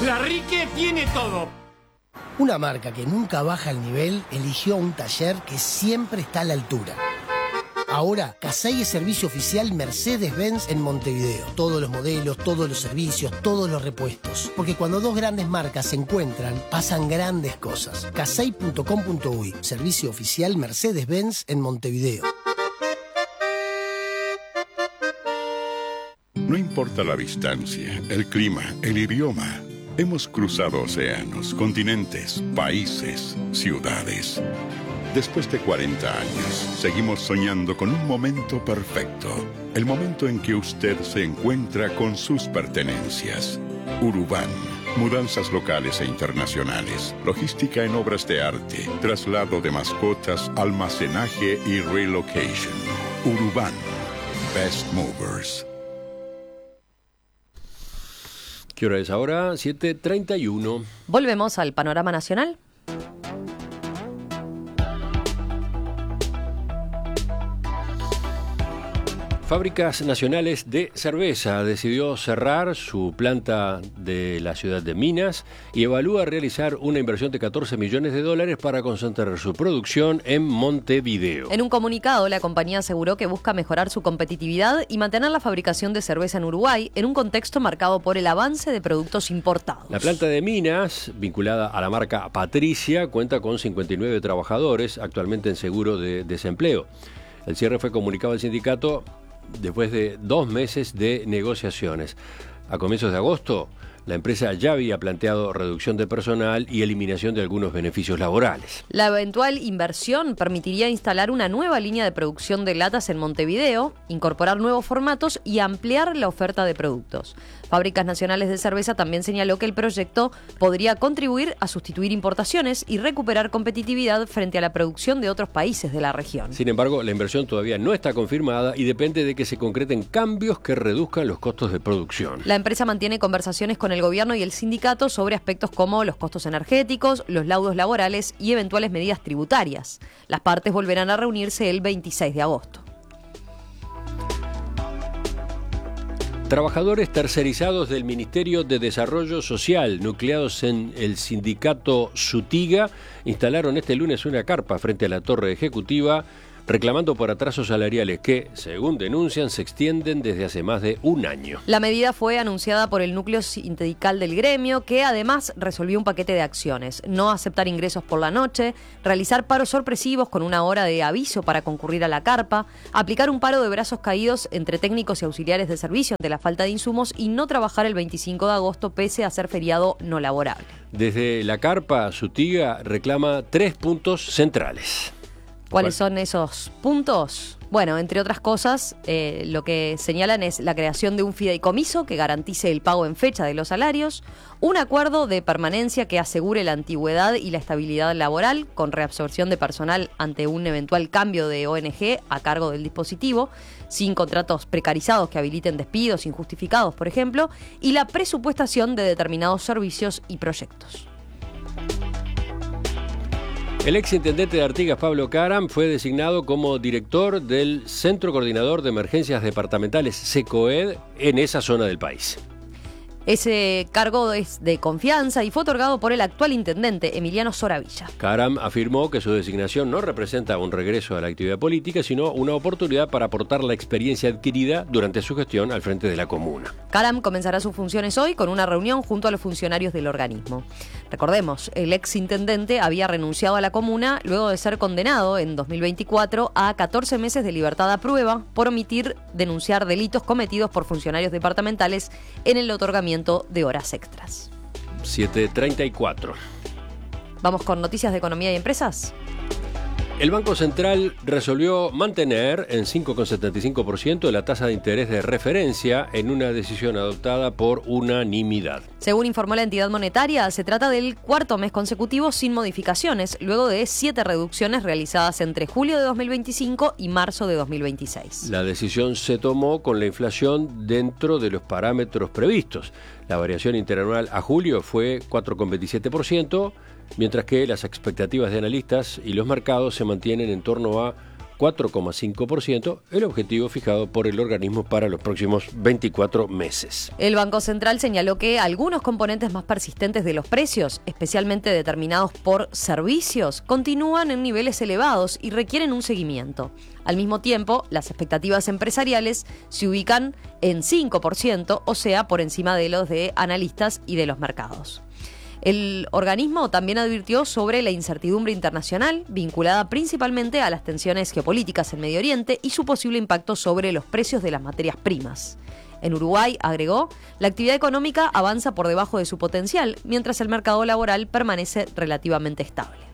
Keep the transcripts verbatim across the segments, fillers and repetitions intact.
La Rique tiene todo. Una marca que nunca baja el nivel eligió un taller que siempre está a la altura. Ahora, Casey es servicio oficial Mercedes-Benz en Montevideo. Todos los modelos, todos los servicios, todos los repuestos. Porque cuando dos grandes marcas se encuentran, pasan grandes cosas. casey punto com punto uy, servicio oficial Mercedes-Benz en Montevideo. No importa la distancia, el clima, el idioma. Hemos cruzado océanos, continentes, países, ciudades. Después de cuarenta años, seguimos soñando con un momento perfecto. El momento en que usted se encuentra con sus pertenencias. Urubán. Mudanzas locales e internacionales. Logística en obras de arte. Traslado de mascotas, almacenaje y relocation. Urubán. Best Movers. ¿Qué hora es ahora? siete treinta y uno. Volvemos al panorama nacional. Fábricas Nacionales de Cerveza decidió cerrar su planta de la ciudad de Minas y evalúa realizar una inversión de catorce millones de dólares para concentrar su producción en Montevideo. En un comunicado, la compañía aseguró que busca mejorar su competitividad y mantener la fabricación de cerveza en Uruguay en un contexto marcado por el avance de productos importados. La planta de Minas, vinculada a la marca Patricia, cuenta con cincuenta y nueve trabajadores actualmente en seguro de desempleo. El cierre fue comunicado al sindicato después de dos meses de negociaciones. A comienzos de agosto, la empresa ya había planteado reducción de personal y eliminación de algunos beneficios laborales. La eventual inversión permitiría instalar una nueva línea de producción de latas en Montevideo, incorporar nuevos formatos y ampliar la oferta de productos. Fábricas Nacionales de Cerveza también señaló que el proyecto podría contribuir a sustituir importaciones y recuperar competitividad frente a la producción de otros países de la región. Sin embargo, la inversión todavía no está confirmada y depende de que se concreten cambios que reduzcan los costos de producción. La empresa mantiene conversaciones con el gobierno y el sindicato sobre aspectos como los costos energéticos, los laudos laborales y eventuales medidas tributarias. Las partes volverán a reunirse el veintiséis de agosto. Trabajadores tercerizados del Ministerio de Desarrollo Social, nucleados en el sindicato Sutiga, instalaron este lunes una carpa frente a la torre ejecutiva, reclamando por atrasos salariales que, según denuncian, se extienden desde hace más de un año. La medida fue anunciada por el núcleo sindical del gremio, que además resolvió un paquete de acciones: no aceptar ingresos por la noche, realizar paros sorpresivos con una hora de aviso para concurrir a la carpa, aplicar un paro de brazos caídos entre técnicos y auxiliares de servicio ante la falta de insumos y no trabajar el veinticinco de agosto pese a ser feriado no laborable. Desde la carpa, Sutiga reclama tres puntos centrales. ¿Cuáles son esos puntos? Bueno, entre otras cosas, eh, lo que señalan es la creación de un fideicomiso que garantice el pago en fecha de los salarios, un acuerdo de permanencia que asegure la antigüedad y la estabilidad laboral con reabsorción de personal ante un eventual cambio de O N G a cargo del dispositivo, sin contratos precarizados que habiliten despidos injustificados, por ejemplo, y la presupuestación de determinados servicios y proyectos. El exintendente de Artigas, Pablo Caram, fue designado como director del Centro Coordinador de Emergencias Departamentales, SECOED, en esa zona del país. Ese cargo es de confianza y fue otorgado por el actual intendente, Emiliano Soravilla. Caram afirmó que su designación no representa un regreso a la actividad política, sino una oportunidad para aportar la experiencia adquirida durante su gestión al frente de la comuna. Caram comenzará sus funciones hoy con una reunión junto a los funcionarios del organismo. Recordemos, el ex intendente había renunciado a la comuna luego de ser condenado en dos mil veinticuatro a catorce meses de libertad a prueba por omitir denunciar delitos cometidos por funcionarios departamentales en el otorgamiento de horas extras. siete treinta y cuatro. Vamos con noticias de economía y empresas. El Banco Central resolvió mantener en cinco coma setenta y cinco por ciento la tasa de interés de referencia en una decisión adoptada por unanimidad. Según informó la entidad monetaria, se trata del cuarto mes consecutivo sin modificaciones, luego de siete reducciones realizadas entre julio de dos mil veinticinco y marzo de dos mil veintiséis. La decisión se tomó con la inflación dentro de los parámetros previstos. La variación interanual a julio fue cuatro coma veintisiete por ciento, mientras que las expectativas de analistas y los mercados se mantienen en torno a cuatro coma cinco por ciento, el objetivo fijado por el organismo para los próximos veinticuatro meses. El Banco Central señaló que algunos componentes más persistentes de los precios, especialmente determinados por servicios, continúan en niveles elevados y requieren un seguimiento. Al mismo tiempo, las expectativas empresariales se ubican en cinco por ciento, o sea, por encima de los de analistas y de los mercados. El organismo también advirtió sobre la incertidumbre internacional, vinculada principalmente a las tensiones geopolíticas en Medio Oriente y su posible impacto sobre los precios de las materias primas. En Uruguay, agregó, la actividad económica avanza por debajo de su potencial, mientras el mercado laboral permanece relativamente estable.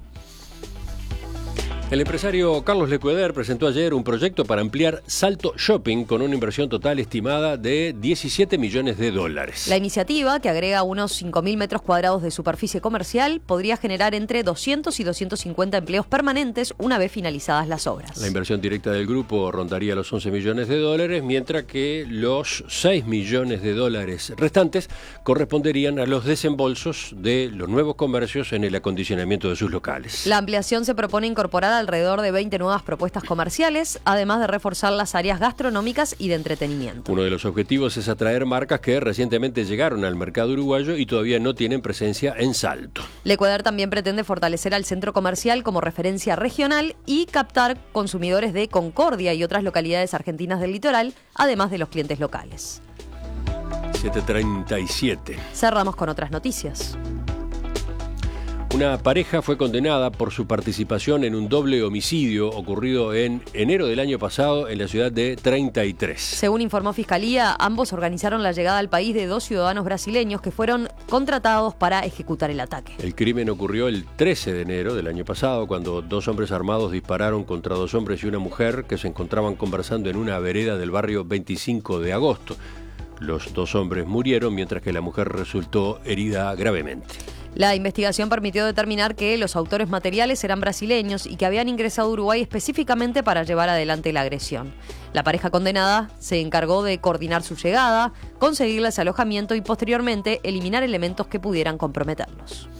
El empresario Carlos Lecueder presentó ayer un proyecto para ampliar Salto Shopping con una inversión total estimada de diecisiete millones de dólares. La iniciativa, que agrega unos cinco mil metros cuadrados de superficie comercial, podría generar entre doscientos y doscientos cincuenta empleos permanentes una vez finalizadas las obras. La inversión directa del grupo rondaría los once millones de dólares, mientras que los seis millones de dólares restantes corresponderían a los desembolsos de los nuevos comercios en el acondicionamiento de sus locales. La ampliación se propone incorporar alrededor de veinte nuevas propuestas comerciales, además de reforzar las áreas gastronómicas y de entretenimiento. Uno de los objetivos es atraer marcas que recientemente llegaron al mercado uruguayo y todavía no tienen presencia en Salto. Lecueder también pretende fortalecer al centro comercial como referencia regional y captar consumidores de Concordia y otras localidades argentinas del litoral, además de los clientes locales. siete treinta y siete. Cerramos con otras noticias. Una pareja fue condenada por su participación en un doble homicidio ocurrido en enero del año pasado en la ciudad de treinta y tres. Según informó Fiscalía, ambos organizaron la llegada al país de dos ciudadanos brasileños que fueron contratados para ejecutar el ataque. El crimen ocurrió el trece de enero del año pasado, cuando dos hombres armados dispararon contra dos hombres y una mujer que se encontraban conversando en una vereda del barrio veinticinco de agosto. Los dos hombres murieron, mientras que la mujer resultó herida gravemente. La investigación permitió determinar que los autores materiales eran brasileños y que habían ingresado a Uruguay específicamente para llevar adelante la agresión. La pareja condenada se encargó de coordinar su llegada, conseguirles alojamiento y posteriormente eliminar elementos que pudieran comprometerlos.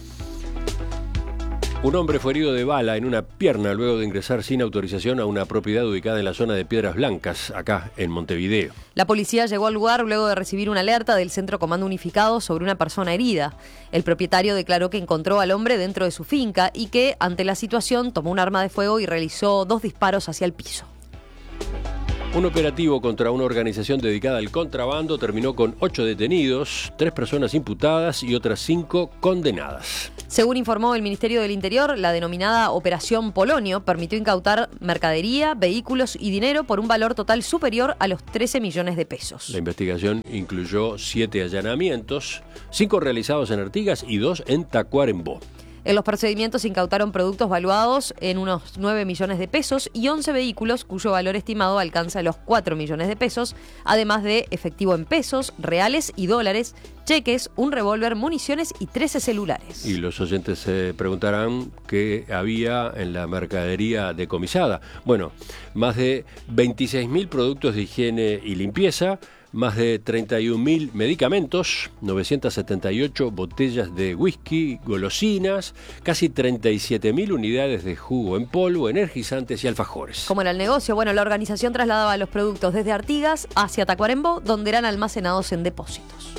Un hombre fue herido de bala en una pierna luego de ingresar sin autorización a una propiedad ubicada en la zona de Piedras Blancas, acá en Montevideo. La policía llegó al lugar luego de recibir una alerta del Centro Comando Unificado sobre una persona herida. El propietario declaró que encontró al hombre dentro de su finca y que, ante la situación, tomó un arma de fuego y realizó dos disparos hacia el piso. Un operativo contra una organización dedicada al contrabando terminó con ocho detenidos, tres personas imputadas y otras cinco condenadas. Según informó el Ministerio del Interior, la denominada Operación Polonio permitió incautar mercadería, vehículos y dinero por un valor total superior a los trece millones de pesos. La investigación incluyó siete allanamientos, cinco realizados en Artigas y dos en Tacuarembó. En los procedimientos se incautaron productos valuados en unos nueve millones de pesos y once vehículos cuyo valor estimado alcanza los cuatro millones de pesos, además de efectivo en pesos, reales y dólares, cheques, un revólver, municiones y trece celulares. Y los oyentes se preguntarán qué había en la mercadería decomisada. Bueno, más de veintiséis mil productos de higiene y limpieza, más de treinta y un mil medicamentos, novecientas setenta y ocho botellas de whisky, golosinas, casi treinta y siete mil unidades de jugo en polvo, energizantes y alfajores. ¿Cómo era el negocio? Bueno, la organización trasladaba los productos desde Artigas hacia Tacuarembó, donde eran almacenados en depósitos.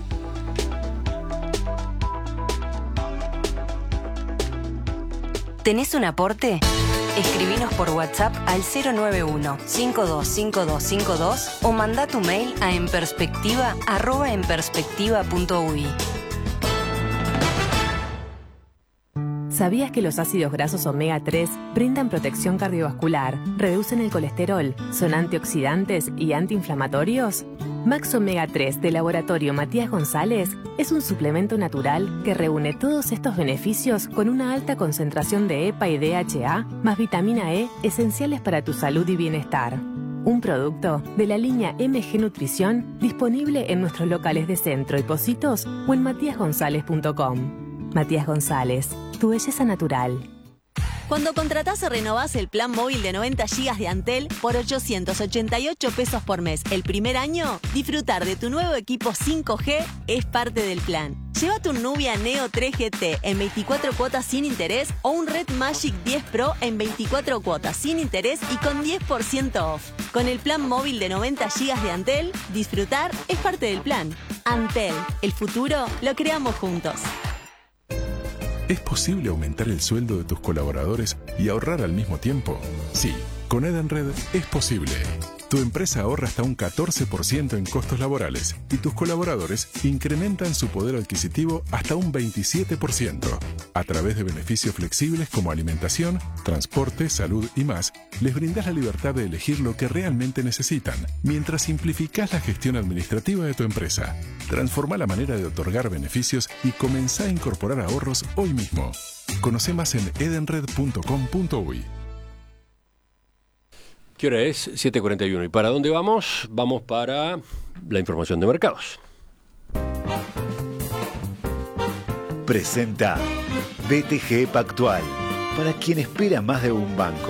¿Tenés un aporte? Escribinos por WhatsApp al cero nueve uno, cinco dos cinco dos cinco dos o manda tu mail a enperspectiva arroba enperspectiva punto uy. ¿Sabías que los ácidos grasos omega tres brindan protección cardiovascular, reducen el colesterol, son antioxidantes y antiinflamatorios? Max Omega tres de Laboratorio Matías González es un suplemento natural que reúne todos estos beneficios con una alta concentración de E P A y D H A más vitamina E esenciales para tu salud y bienestar. Un producto de la línea M G Nutrición disponible en nuestros locales de Centro y Pocitos o en matías gonzález punto com. Matías González, tu belleza natural. Cuando contratás o renovás el plan móvil de noventa gigas de Antel por ochocientos ochenta y ocho pesos por mes el primer año, disfrutar de tu nuevo equipo cinco G es parte del plan. Llévate un Nubia Neo tres G T en veinticuatro cuotas sin interés o un Red Magic diez Pro en veinticuatro cuotas sin interés y con diez por ciento off. Con el plan móvil de noventa gigas de Antel, disfrutar es parte del plan. Antel, el futuro lo creamos juntos. ¿Es posible aumentar el sueldo de tus colaboradores y ahorrar al mismo tiempo? Sí, con Edenred es posible. Tu empresa ahorra hasta un catorce por ciento en costos laborales y tus colaboradores incrementan su poder adquisitivo hasta un veintisiete por ciento. A través de beneficios flexibles como alimentación, transporte, salud y más, les brindas la libertad de elegir lo que realmente necesitan, mientras simplificás la gestión administrativa de tu empresa. Transforma la manera de otorgar beneficios y comenzá a incorporar ahorros hoy mismo. Conoce más en edenred punto com punto uy. ¿Qué hora es? siete cuarenta y uno. ¿Y para dónde vamos? Vamos para la información de mercados. Presenta B T G Pactual, para quien espera más de un banco.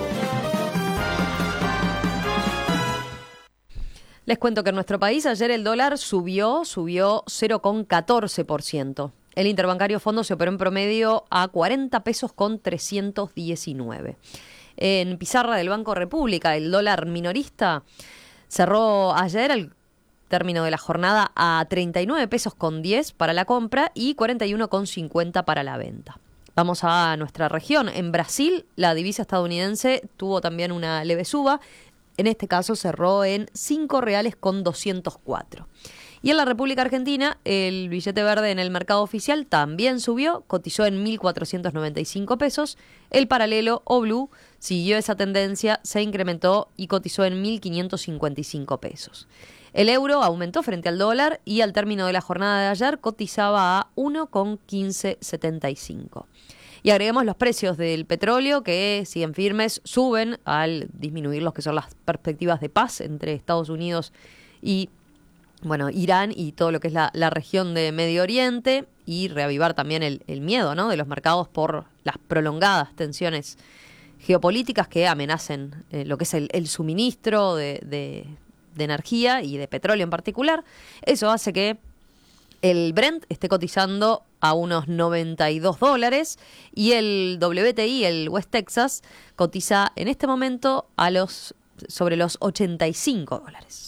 Les cuento que en nuestro país ayer el dólar subió, subió cero coma catorce por ciento. El interbancario fondo se operó en promedio a cuarenta pesos con trescientos diecinueve. En pizarra del Banco República, el dólar minorista cerró ayer al término de la jornada a treinta y nueve pesos con diez para la compra y cuarenta y uno con cincuenta para la venta. Vamos a nuestra región. En Brasil, la divisa estadounidense tuvo también una leve suba. En este caso cerró en cinco reales con doscientos cuatro. Y en la República Argentina, el billete verde en el mercado oficial también subió, cotizó en mil cuatrocientos noventa y cinco pesos. El paralelo o blue siguió esa tendencia, se incrementó y cotizó en mil quinientos cincuenta y cinco pesos. El euro aumentó frente al dólar y al término de la jornada de ayer cotizaba a uno coma quince setenta y cinco. Y agregamos los precios del petróleo que siguen firmes, suben al disminuir los que son las perspectivas de paz entre Estados Unidos y bueno, Irán y todo lo que es la, la región de Medio Oriente, y reavivar también el, el miedo, ¿no?, de los mercados por las prolongadas tensiones geopolíticas que amenacen eh, lo que es el, el suministro de, de, de energía y de petróleo en particular. Eso hace que el Brent esté cotizando a unos noventa y dos dólares y el W T I, el West Texas, cotiza en este momento a los sobre los ochenta y cinco dólares.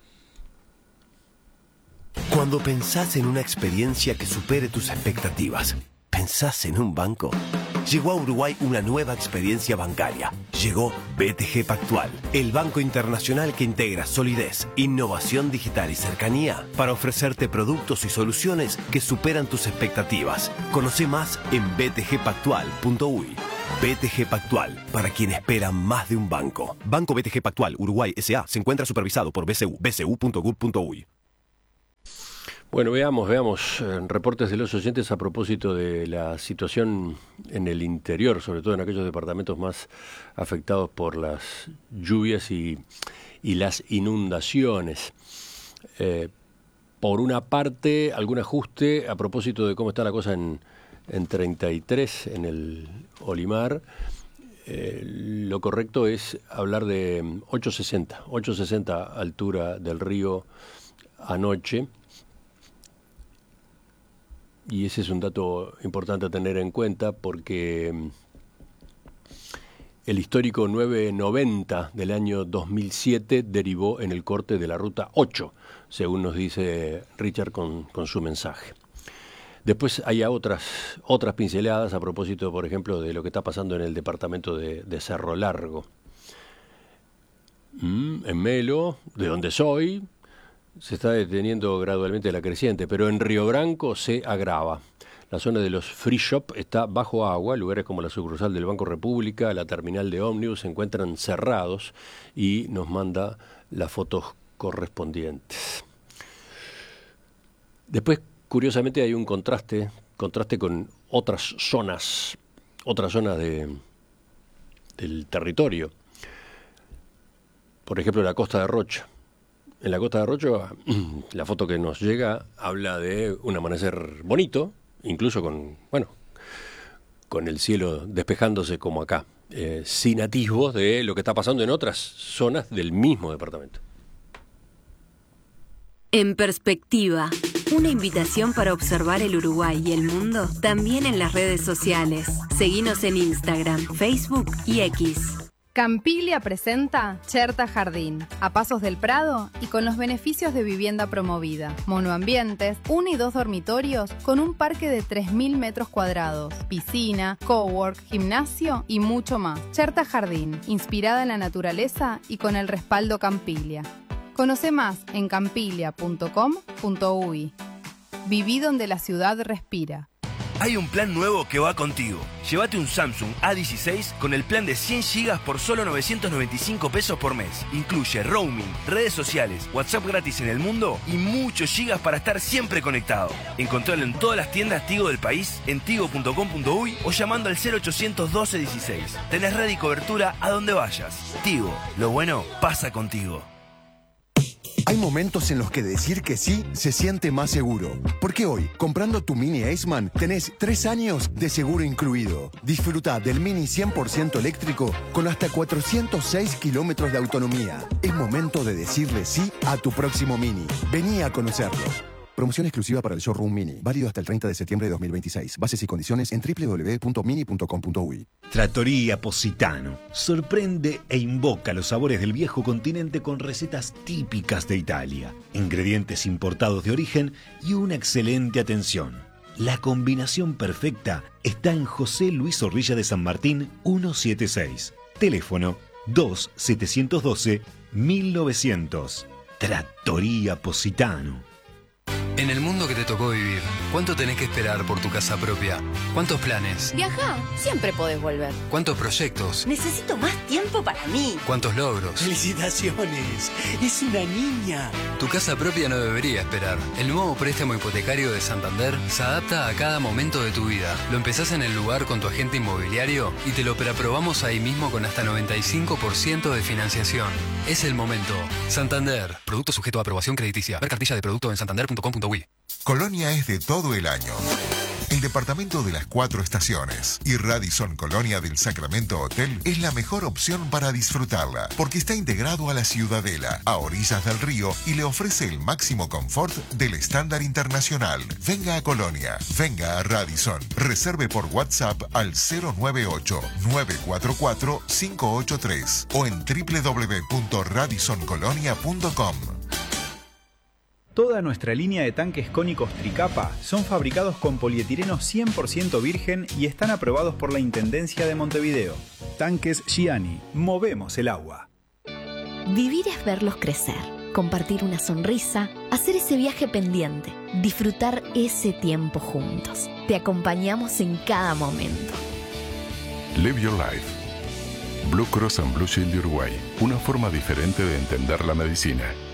Cuando pensás en una experiencia que supere tus expectativas, ¿pensás en un banco? Llegó a Uruguay una nueva experiencia bancaria. Llegó B T G Pactual, el banco internacional que integra solidez, innovación digital y cercanía para ofrecerte productos y soluciones que superan tus expectativas. Conoce más en b t g pactual punto uy. B T G Pactual, para quien espera más de un banco. Banco B T G Pactual, Uruguay S A, se encuentra supervisado por B C U, b c u punto gov punto uy. Bueno, veamos, veamos eh, reportes de los oyentes a propósito de la situación en el interior, sobre todo en aquellos departamentos más afectados por las lluvias y, y las inundaciones. Eh, por una parte, algún ajuste a propósito de cómo está la cosa en, en treinta y tres, en el Olimar. Eh, lo correcto es hablar de ochocientos sesenta, ochocientos sesenta altura del río anoche. Y ese es un dato importante a tener en cuenta porque el histórico nueve noventa del año dos mil siete derivó en el corte de la ruta ocho, según nos dice Richard con, con su mensaje. Después hay otras, otras pinceladas a propósito, por ejemplo, de lo que está pasando en el departamento de, de Cerro Largo. Mm, en Melo, de donde soy, se está deteniendo gradualmente la creciente, pero en Río Branco se agrava. La zona de los free shop está bajo agua, lugares como la sucursal del Banco República, la terminal de ómnibus se encuentran cerrados y nos manda las fotos correspondientes. Después, curiosamente, hay un contraste, contraste con otras zonas, otras zonas de, del territorio. Por ejemplo, la costa de Rocha. En la costa de Rocha, la foto que nos llega habla de un amanecer bonito, incluso con, bueno, con el cielo despejándose como acá, eh, sin atisbos de lo que está pasando en otras zonas del mismo departamento. En perspectiva. Una invitación para observar el Uruguay y el mundo también en las redes sociales. Seguinos en Instagram, Facebook y X. Campiglia presenta Cherta Jardín, a pasos del Prado y con los beneficios de vivienda promovida. Monoambientes, uno y dos dormitorios con un parque de tres mil metros cuadrados, piscina, cowork, gimnasio y mucho más. Cherta Jardín, inspirada en la naturaleza y con el respaldo Campiglia. Conoce más en campiglia punto com punto uy. Viví donde la ciudad respira. Hay un plan nuevo que va contigo. Llévate un Samsung A dieciséis con el plan de cien gigas por solo novecientos noventa y cinco pesos por mes. Incluye roaming, redes sociales, WhatsApp gratis en el mundo y muchos gigas para estar siempre conectado. Encontralo en todas las tiendas Tigo del país, en tigo punto com punto uy o llamando al cero ochocientos doce dieciséis. Tenés red y cobertura a donde vayas. Tigo, lo bueno pasa contigo. Hay momentos en los que decir que sí se siente más seguro. Porque hoy, comprando tu Mini Aceman, tenés tres años de seguro incluido. Disfruta del Mini cien por ciento eléctrico con hasta cuatrocientos seis kilómetros de autonomía. Es momento de decirle sí a tu próximo Mini. Vení a conocerlo. Promoción exclusiva para el showroom Mini. Válido hasta el treinta de septiembre de dos mil veintiséis. Bases y condiciones en doble u doble u doble u punto mini punto com punto uy. Trattoria Positano. Sorprende e invoca los sabores del viejo continente con recetas típicas de Italia, ingredientes importados de origen y una excelente atención. La combinación perfecta está en José Luis Zorrilla de San Martín ciento setenta y seis. Teléfono dos siete uno dos mil novecientos. Trattoria Positano. En el mundo que te tocó vivir, ¿cuánto tenés que esperar por tu casa propia? ¿Cuántos planes? Viajá, siempre podés volver. ¿Cuántos proyectos? Necesito más tiempo para mí. ¿Cuántos logros? ¡Felicitaciones! ¡Es una niña! Tu casa propia no debería esperar. El nuevo préstamo hipotecario de Santander se adapta a cada momento de tu vida. Lo empezás en el lugar con tu agente inmobiliario y te lo preaprobamos ahí mismo con hasta noventa y cinco por ciento de financiación. Es el momento. Santander. Producto sujeto a aprobación crediticia. Ver cartilla de producto en santander punto com punto uy. Colonia es de todo el año. El departamento de las cuatro estaciones y Radisson Colonia del Sacramento Hotel es la mejor opción para disfrutarla, porque está integrado a la Ciudadela, a orillas del río y le ofrece el máximo confort del estándar internacional. Venga a Colonia, venga a Radisson. Reserve por WhatsApp al cero nueve ocho nueve cuatro cuatro cinco ocho tres o en doble u doble u doble u punto radisson colonia punto com. Toda nuestra línea de tanques cónicos Tricapa son fabricados con polietileno cien por ciento virgen y están aprobados por la Intendencia de Montevideo. Tanques Gianni, movemos el agua. Vivir es verlos crecer, compartir una sonrisa, hacer ese viaje pendiente, disfrutar ese tiempo juntos. Te acompañamos en cada momento. Live your life. Blue Cross and Blue Shield de Uruguay. Una forma diferente de entender la medicina.